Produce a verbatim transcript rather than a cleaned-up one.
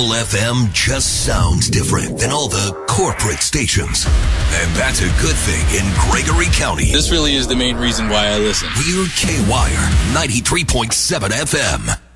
Cool F M just sounds different than all the corporate stations. And that's a good thing in Gregory County. This really is the main reason why I listen. We're K-Wire, ninety-three point seven F M.